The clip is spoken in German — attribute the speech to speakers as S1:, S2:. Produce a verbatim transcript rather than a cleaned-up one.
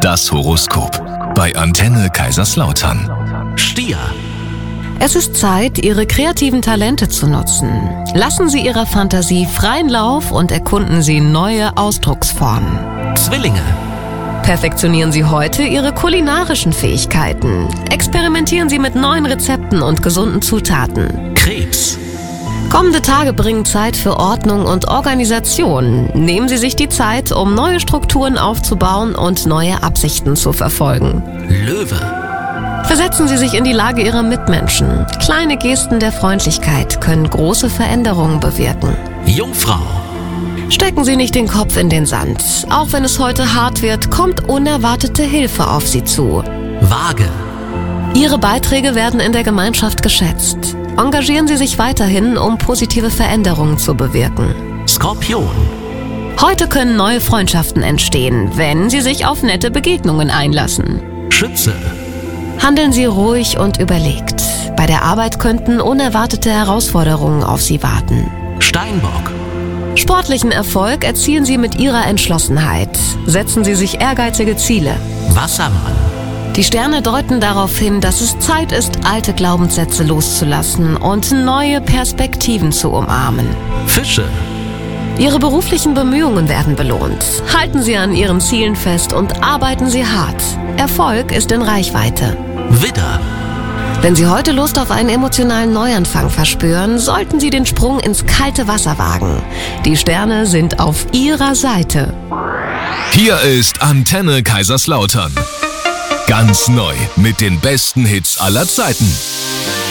S1: Das Horoskop bei Antenne Kaiserslautern.
S2: Stier.
S3: Es ist Zeit, Ihre kreativen Talente zu nutzen. Lassen Sie Ihrer Fantasie freien Lauf und erkunden Sie neue Ausdrucksformen.
S2: Zwillinge.
S3: Perfektionieren Sie heute Ihre kulinarischen Fähigkeiten. Experimentieren Sie mit neuen Rezepten und gesunden Zutaten.
S2: Krebs.
S3: Kommende Tage bringen Zeit für Ordnung und Organisation. Nehmen Sie sich die Zeit, um neue Strukturen aufzubauen und neue Absichten zu verfolgen.
S2: Löwe.
S3: Versetzen Sie sich in die Lage Ihrer Mitmenschen. Kleine Gesten der Freundlichkeit können große Veränderungen bewirken.
S2: Jungfrau.
S3: Stecken Sie nicht den Kopf in den Sand. Auch wenn es heute hart wird, kommt unerwartete Hilfe auf Sie zu.
S2: Waage.
S3: Ihre Beiträge werden in der Gemeinschaft geschätzt. Engagieren Sie sich weiterhin, um positive Veränderungen zu bewirken.
S2: Skorpion.
S3: Heute können neue Freundschaften entstehen, wenn Sie sich auf nette Begegnungen einlassen.
S2: Schütze.
S3: Handeln Sie ruhig und überlegt. Bei der Arbeit könnten unerwartete Herausforderungen auf Sie warten.
S2: Steinbock.
S3: Sportlichen Erfolg erzielen Sie mit Ihrer Entschlossenheit. Setzen Sie sich ehrgeizige Ziele.
S2: Wassermann.
S3: Die Sterne deuten darauf hin, dass es Zeit ist, alte Glaubenssätze loszulassen und neue Perspektiven zu umarmen.
S2: Fische.
S3: Ihre beruflichen Bemühungen werden belohnt. Halten Sie an Ihren Zielen fest und arbeiten Sie hart. Erfolg ist in Reichweite.
S2: Widder.
S3: Wenn Sie heute Lust auf einen emotionalen Neuanfang verspüren, sollten Sie den Sprung ins kalte Wasser wagen. Die Sterne sind auf Ihrer Seite.
S1: Hier ist Antenne Kaiserslautern. Ganz neu mit den besten Hits aller Zeiten.